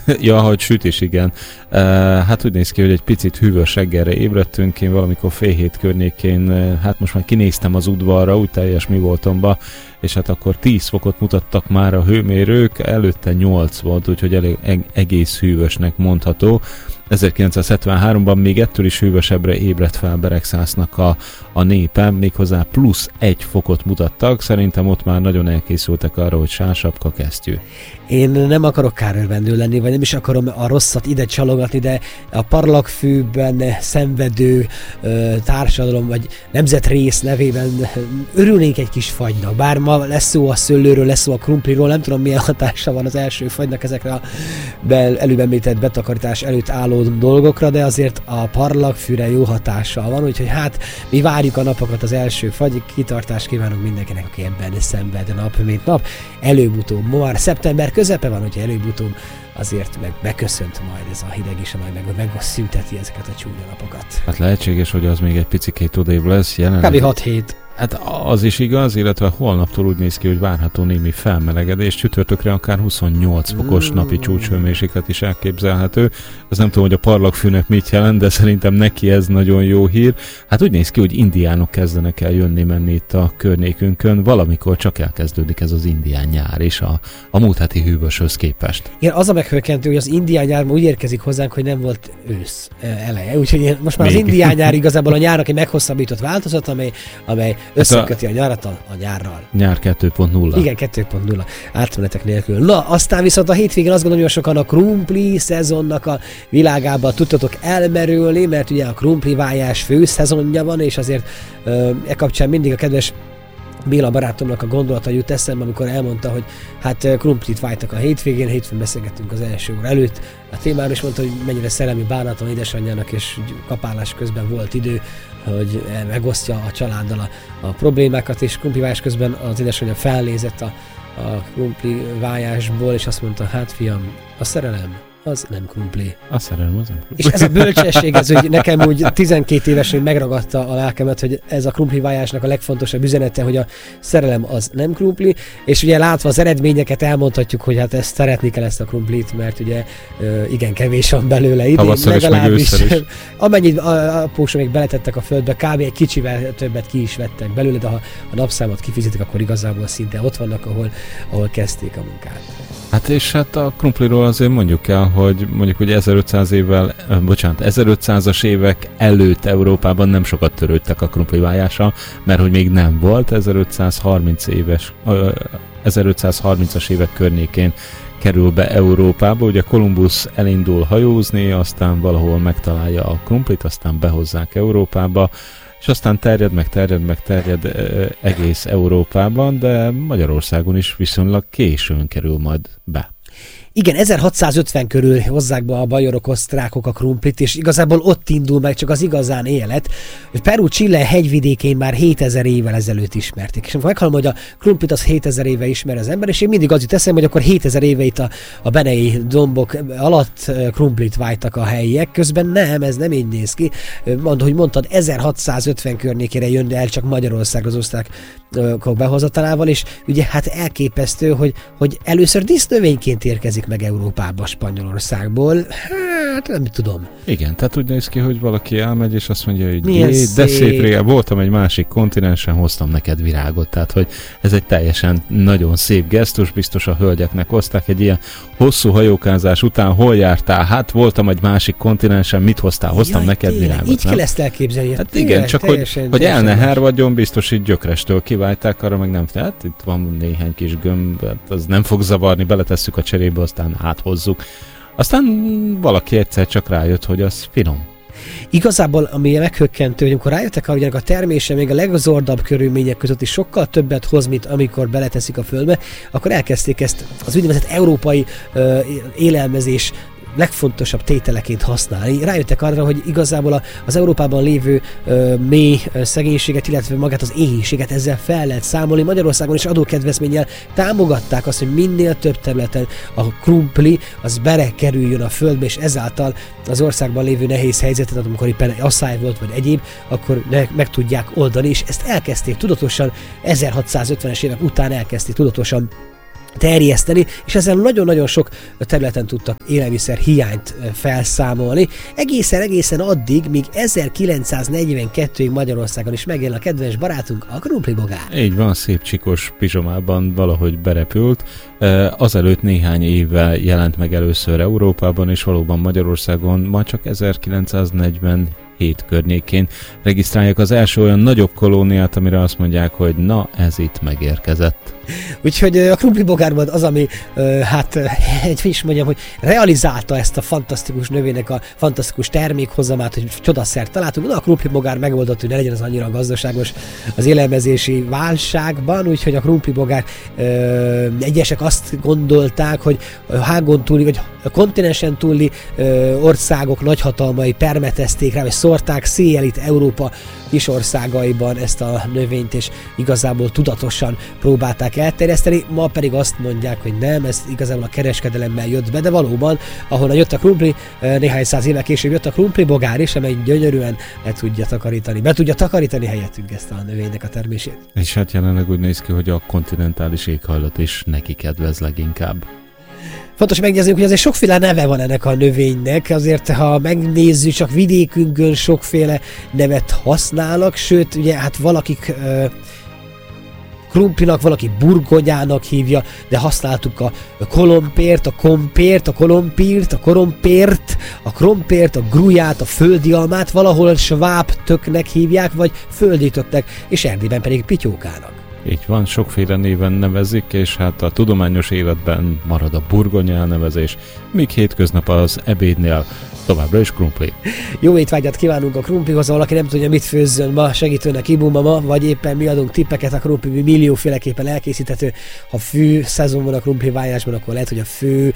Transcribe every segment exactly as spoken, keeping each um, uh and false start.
Ja, hogy sütés, igen. Uh, hát úgy néz ki, hogy egy picit hűvös reggelre ébredtünk, én valamikor fél hét környékén, uh, hát most már kinéztem az udvarra, úgy teljes mi voltomba, és hát akkor tíz fokot mutattak már a hőmérők, előtte nyolc volt, úgyhogy elég, egész hűvösnek mondható. ezerkilencszázhetvenháromban még ettől is hűvösebbre ébredt fel Beregszásznak a, a népe, méghozzá plusz egy fokot mutattak, szerintem ott már nagyon elkészültek arra, hogy sásapka, kesztyű. Én nem akarok kárörvendő lenni, vagy nem is akarom a rosszat ide csalogatni, de a parlagfűben szenvedő ö, társadalom, vagy nemzetrész nevében örülnénk egy kis fagynak. Bár ma lesz szó a szőlőről, lesz szó a krumpliról, nem tudom milyen hatása van az első fagynak ezekre a be, előbb említett betakarítás előtt álló dolgokra, de azért a parlagfűre jó hatással van, úgyhogy hát mi várjuk a napokat, az első fagy, kitartást kívánunk mindenkinek, aki ebben szenved nap, mint nap. Előbb-utóbb, ma már szeptember közepe van, hogyha előbb-utóbb azért meg beköszönt majd ez a hideg is, amely meg, meg szünteti ezeket a csúnya napokat. Hát lehetséges, hogy az még egy picikét odébb lesz. Jelenleg... kb. hat hét. Hát az is igaz, illetve holnaptól úgy néz ki, hogy várható némi felmelegedés, csütörtökre akár huszonnyolc fokos mm. napi csúcshőmérséklet is elképzelhető. Ez nem tudom, hogy a parlagfűnek mit jelent, de szerintem neki ez nagyon jó hír. Hát úgy néz ki, hogy indiánok kezdenek el jönni-menni itt a környékünkön, valamikor csak elkezdődik ez az indián nyár is a, a múlt heti hűvöshöz képest. Igen, az a meghökkentő, hogy az indián nyár úgy érkezik hozzánk, hogy nem volt ősz eleje, úgyhogy most már Még. az indián nyár igazából a nyárnak egy meghosszabbított változat, amely, amely összeköti a, a nyarat a, a nyárral. Nyár kettő pont nulla. Igen, kettő pont nulla. Átmenetek nélkül. Na, aztán viszont a hétvégén azt gondolom, hogy sokan a krumpli szezonnak a világába tudtatok elmerülni, mert ugye a krumpli vájás főszezonja van, és azért ö, e kapcsán mindig a kedves Béla barátomnak a gondolata jut eszembe, amikor elmondta, hogy hát krumplit vájtak a hétvégén, hétfőn beszélgettünk az első óra előtt. A témáról is mondta, hogy mennyire szellemi bánaton édesanyjának, és kapálás közben volt idő, hogy megosztja a családdal a, a problémákat, és krumplivájás közben az édesanyja felnézett a, a krumpli vájásból, és azt mondta, hát fiam, a szerelem az nem krumpli. A szerelem az nem krumpli. És ez a bölcsesség, ez úgy nekem úgy tizenkét évesen megragadta a lelkemet, hogy ez a krumplivájásnak a legfontosabb üzenete, hogy a szerelem az nem krumpli, és ugye látva az eredményeket elmondhatjuk, hogy hát ezt szeretni kell ezt a krumplit, mert ugye igen kevés van belőle idén, legalábbis amennyit a apósa még beletettek a földbe, kb. Egy kicsivel többet ki is vettek belőle, de ha a napszámot kifizetik, akkor igazából szinte ott vannak, ahol, ahol kezdték a munkát. Hát és hát a krumpliról azért mondjuk el, hogy mondjuk hogy ezerötszáz évvel, bocsánat, ezerötszázas évek előtt Európában nem sokat törődtek a krumplivájással, mert hogy még nem volt, ezerötszázharminc éves, ezerötszázharmincas évek környékén kerül be Európába, ugye Kolumbusz elindul hajózni, aztán valahol megtalálja a krumplit, aztán behozzák Európába, és aztán terjed, meg terjed, meg terjed egész Európában, de Magyarországon is viszonylag későn kerül majd be. Igen, ezerhatszázötven körül hozzák be a bajorok, osztrákok a krumplit, és igazából ott indul meg csak az igazán élet. Peru, Chile hegyvidékén már hétezer évvel ezelőtt ismerték. És amikor meghallom, hogy a krumplit az hétezer éve ismer az ember, és én mindig az jut eszembe, hogy akkor hétezer éve itt a, a benei dombok alatt krumplit vájtak a helyiek. Közben nem, ez nem így néz ki. Mond, hogy mondtad, ezerhatszázötven környékére jön el csak Magyarország az osztrákok behozatalával, és ugye hát elképesztő, hogy, hogy először dísznövényként érkezik meg Európába, Spanyolországból. Hát nem tudom. Igen, tehát úgy néz ki, hogy valaki elmegy, és azt mondja, hogy jé, de szép régen, voltam egy másik kontinensen, hoztam neked virágot. Tehát, hogy ez egy teljesen nagyon szép gesztus, biztos a hölgyeknek hozták egy ilyen hosszú hajókázás után, hol jártál? Hát voltam egy másik kontinensen, mit hoztál? Hoztam Jaj, neked tényleg, virágot. Így nem? Kell ezt elképzelni. Hát tényleg, igen, csak teljesen, hogy, hogy el ne hervadjon, biztos így gyökrestől kiválták, arra meg nem. Hát itt van néhány kis gömb, az nem fog zavarni, beletesszük a cserébe, aztán áthozzuk. Aztán valaki egyszer csak rájött, hogy az finom. Igazából, ami meghökkentő, hogy amikor rájöttek arra, hogy a termése még a legzordabb körülmények között is sokkal többet hoz, mint amikor beleteszik a földbe, akkor elkezdték ezt az úgynevezett európai ö, élelmezés legfontosabb tételeként használni. Rájöttek arra, hogy igazából az Európában lévő ö, mély ö, szegénységet, illetve magát az éhénységet ezzel fel lehet számolni. Magyarországon is adókedvezménnyel támogatták azt, hogy minél több területen a krumpli az belekerüljön a földbe, és ezáltal az országban lévő nehéz helyzetet, amikor éppen asszály volt, vagy egyéb, akkor ne, meg tudják oldani, és ezt elkezdték tudatosan, ezerhatszázötvenes évek után elkezdték tudatosan terjeszteni, és ezzel nagyon-nagyon sok területen tudtak élelmiszer hiányt felszámolni. Egészen-egészen addig, míg ezerkilencszáznegyvenkettőig Magyarországon is megjelen a kedves barátunk, a krumplibogár. Így van, szép csikos pizsomában valahogy berepült. Azelőtt néhány évvel jelent meg először Európában, és valóban Magyarországon ma csak ezerkilencszáznegyvenhét környékén regisztrálják az első olyan nagyobb kolóniát, amire azt mondják, hogy na, ez itt megérkezett. Úgyhogy a krumplibogárban az, ami hát egy is mondjam, hogy realizálta ezt a fantasztikus növénynek a fantasztikus termékhozamát, hogy csodaszert találtunk. Na, a krumplibogár megoldott, hogy ne legyen az annyira gazdaságos az élelmezési válságban, úgyhogy a krumplibogár egyesek azt gondolták, hogy hágon túli, vagy a kontinensen túli ö, országok nagyhatalmai permetezték rá, vagy szórták széjjel itt Európa kis országaiban ezt a növényt, és igazából tudatosan próbálták elterjeszteni, ma pedig azt mondják, hogy nem, ez igazából a kereskedelemmel jött be, de valóban, ahonnan jött a krumpli, néhány száz évvel később jött a krumplibogár is, amely gyönyörűen le tudja takarítani, be tudja takarítani helyettünk ezt a növénynek a termését. És hát jelenleg úgy néz ki, hogy a kontinentális éghajlat is neki kedvez leginkább. Fontos megjegyezni, hogy azért sokféle neve van ennek a növénynek, azért ha megnézzük, csak vidékünkön sokféle nevet használnak, sőt, ugye hát valakik ö, krumplinak, valaki burgonyának hívja, de használtuk a kolompért, a kompért, a kolompírt, a korompért, a krompért, a gruját, a földi almát, valahol sváb töknek hívják, vagy földi töknek, és Erdélyben pedig pityókának. Így van, sokféle néven nevezik, és hát a tudományos életben marad a burgonya elnevezés, míg hétköznap az ebédnél továbbra is krumpli. Jó étvágyat kívánunk a krumplihoz, ha valaki nem tudja, mit főzzön ma, segítőnek Ibuma ma, vagy éppen mi adunk tippeket, a krumpli millióféleképpen elkészíthető. Ha fű szezon van a krumpli vájásban, akkor lehet, hogy a fő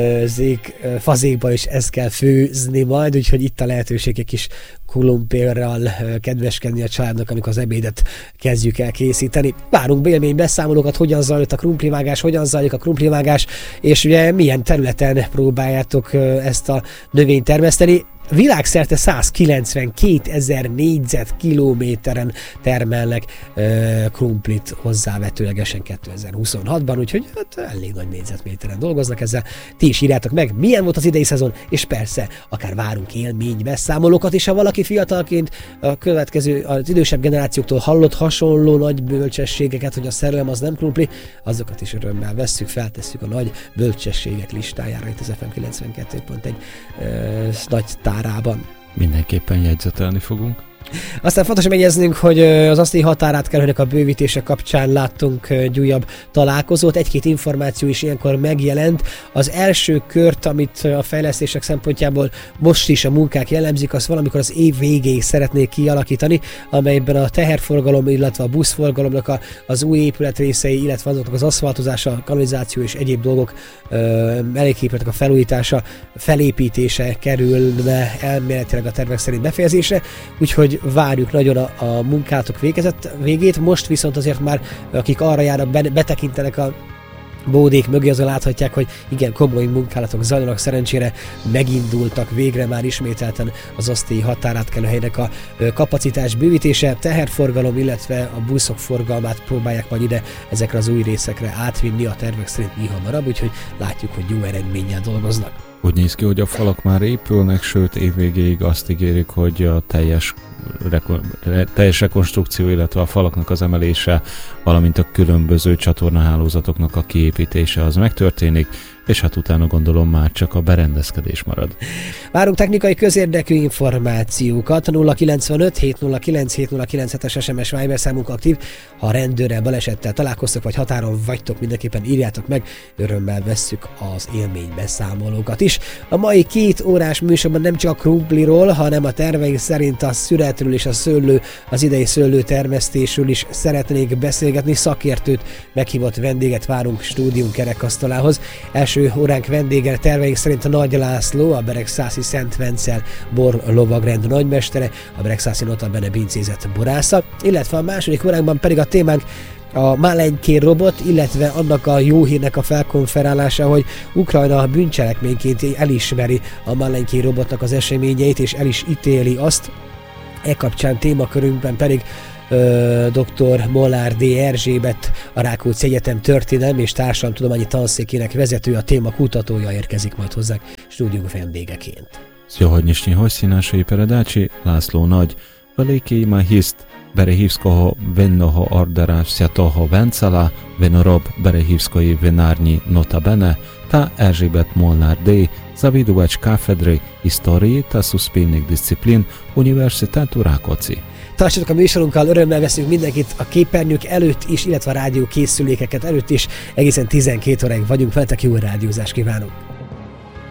zék, fazékban is ezt kell főzni majd, úgyhogy itt a lehetőség egy kis kolumpérral kedveskedni a családnak, amikor az ebédet kezdjük el készíteni. Várunk élmény beszámolókat, hogyan zajlott a krumplivágás, hogyan zajlik a krumplivágás, és ugye milyen területen próbáljátok ezt a növényt termeszteni. Világszerte százkilencvenkétezer négyzetkilométeren termelnek uh, krumplit hozzávetőlegesen kétezer-huszonhatban, úgyhogy hát elég nagy négyzetméteren dolgoznak ezzel. Ti is írjátok meg, milyen volt az idei szezon, és persze, akár várunk élménybeszámolókat is, ha valaki fiatalként a következő, az idősebb generációktól hallott hasonló nagy bölcsességeket, hogy a szerelem az nem krumpli, azokat is örömmel vesszük, feltesszük a nagy bölcsességek listájára itt az ef em kilencvenkettő pont egy uh, nagy tárában. Mindenképpen jegyzetelni fogunk. Aztán fontos megjegyeznünk, hogy az asztali határátkelőnek a bővítése kapcsán láttunk egy újabb találkozót, egy-két információ is ilyenkor megjelent. Az első kört, amit a fejlesztések szempontjából most is a munkák jellemzik, az valamikor az év végéig szeretnék kialakítani, amelyben a teherforgalom, illetve a buszforgalomnak a, az új épületrészei, illetve azoknak az aszfaltozása, a kanalizáció és egyéb dolgok melléképületek a felújítása, felépítése kerülne elméletileg a tervek szerint befejezésre, úgyhogy várjuk nagyon a, a munkátok végezett, végét, most viszont azért már akik arra járnak, be, betekintenek a bódék mögé, azon láthatják, hogy igen, komoly munkálatok zajlanak, szerencsére megindultak végre már ismételten az asztélyi határátkelőhelynek a kapacitás bővítése, teherforgalom, illetve a buszok forgalmát próbálják majd ide ezekre az új részekre átvinni a tervek szerint mi hamarabb, úgyhogy látjuk, hogy jó eredménnyel dolgoznak. Úgy néz ki, hogy a falak már épülnek, sőt évvégéig azt ígérik, hogy a teljes, reko- teljes rekonstrukció, illetve a falaknak az emelése, valamint a különböző csatornahálózatoknak a kiépítése az megtörténik, és hát utána gondolom már csak a berendezkedés marad. Várunk technikai közérdekű információkat. nulla kilencvenöt hét nulla kilenc hét nulla kilenc hetes es em es Viber számunk aktív. Ha rendőrrel, balesettel találkoztok, vagy határon vagytok, mindenképpen írjátok meg, örömmel vesszük az élménybeszámolókat is. A mai két órás műsorban nem csak a krumpliról, hanem a terveink szerint a szüretről és a szőlő, az idei szőlő termesztésről is szeretnék beszélgetni. Szakértőt, meghívott vendéget várunk stúdium kerekasztalához. Első óránk vendége terveink szerint a Nagy László, a Beregszászi Szent Vencel bor lovagrend nagymestere, a Beregszászi Nota Bene pincézet borásza, illetve a második óránkban pedig a témánk a Malenki robot, illetve annak a jó hírnek a felkonferálása, hogy Ukrajna bűncselekményként elismeri a Malenki robotnak az eseményeit, és el is ítéli azt. E kapcsán témakörünkben pedig dr. Molnár D. Erzsébet, a Rákóczi Egyetem történelmi és társadalomtudományi tanszékének vezető, a téma kutatója érkezik majd hozzánk stúdióba vendégeként. Sjohodnyišnji hości našej peredači László Nagy, veliki ima hist Berehivskoho vinnoho ordera Svjatoho Vencela, vinorob Berehivskої vinárnyi notabene, ta Erzsébet Molnár D. Zavidovač kafedry historii ta suspilnih disciplin Univerzitátu Rákóczi. Tartsatok a műsorunkkal, örömmel veszünk mindenkit a képernyők előtt is, illetve a rádió készülékeket előtt is. Egészen tizenkét óráig vagyunk veletek, jó rádiózást kívánok!